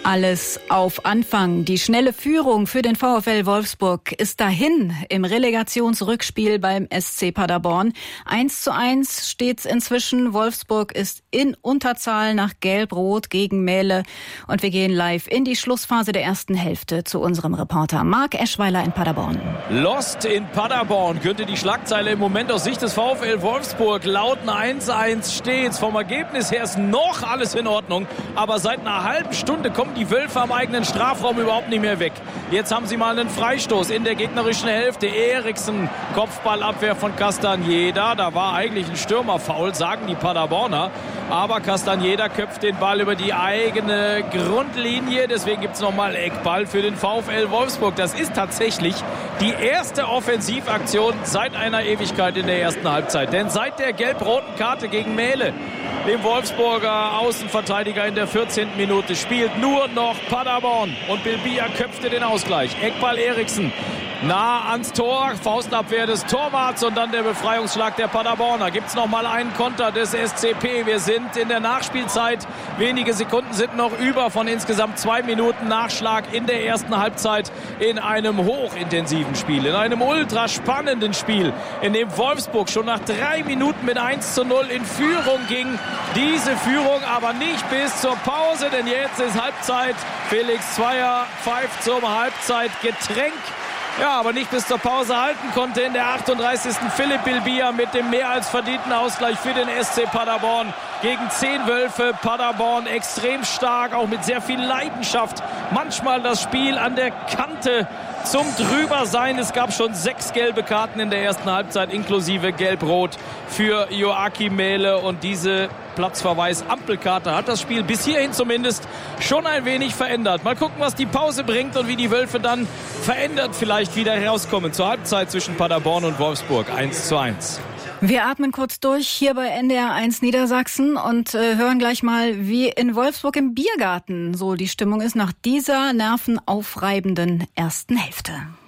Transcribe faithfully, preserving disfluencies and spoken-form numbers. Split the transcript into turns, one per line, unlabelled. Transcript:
Alles auf Anfang. Die schnelle Führung für den VfL Wolfsburg ist dahin im Relegationsrückspiel beim S C Paderborn. eins zu eins steht's inzwischen. Wolfsburg ist in Unterzahl nach Gelb-Rot gegen Mähle. Und wir gehen live in die Schlussphase der ersten Hälfte zu unserem Reporter Marc Eschweiler in Paderborn.
Lost in Paderborn könnte die Schlagzeile im Moment aus Sicht des VfL Wolfsburg lauten. eins eins steht's. Vom Ergebnis her ist noch alles in Ordnung. Aber seit einer halben Stunde kommen die Wölfe am eigenen Strafraum überhaupt nicht mehr weg. Jetzt haben sie mal einen Freistoß in der gegnerischen Hälfte. Eriksen, Kopfballabwehr von Castañeda. Da war eigentlich ein Stürmerfoul, sagen die Paderborner. Aber Castañeda köpft den Ball über die eigene Grundlinie. Deswegen gibt es nochmal Eckball für den VfL Wolfsburg. Das ist tatsächlich die erste Offensivaktion seit einer Ewigkeit in der ersten Halbzeit. Denn seit der gelb-roten Karte gegen Mähle, dem Wolfsburger Außenverteidiger in der vierzehnten Minute, spielt nur noch Paderborn. Und Bilbia köpfte den Ausgleich. Eckball Eriksen. Nah ans Tor, Faustabwehr des Torwarts und dann der Befreiungsschlag der Paderborner. Gibt es noch mal einen Konter des S C P. Wir sind in der Nachspielzeit. Wenige Sekunden sind noch über von insgesamt zwei Minuten Nachschlag in der ersten Halbzeit in einem hochintensiven Spiel, in einem ultra spannenden Spiel, in dem Wolfsburg schon nach drei Minuten mit eins zu null in Führung ging. Diese Führung aber nicht bis zur Pause, denn jetzt ist Halbzeit. Felix Zweier pfeift zum Halbzeitgetränk. Ja, aber nicht bis zur Pause halten konnte in der achtunddreißigsten Philipp Bilbia mit dem mehr als verdienten Ausgleich für den S C Paderborn. Gegen zehn Wölfe, Paderborn extrem stark, auch mit sehr viel Leidenschaft. Manchmal das Spiel an der Kante zum Drübersein. Es gab schon sechs gelbe Karten in der ersten Halbzeit, inklusive Gelb-Rot für Joachim Mähle. Und diese Platzverweis-Ampelkarte hat das Spiel bis hierhin zumindest schon ein wenig verändert. Mal gucken, was die Pause bringt und wie die Wölfe dann verändert vielleicht wieder herauskommen zur Halbzeit zwischen Paderborn und Wolfsburg. eins zu eins.
Wir atmen kurz durch hier bei N D R eins Niedersachsen und äh, hören gleich mal, wie in Wolfsburg im Biergarten so die Stimmung ist nach dieser nervenaufreibenden ersten Hälfte.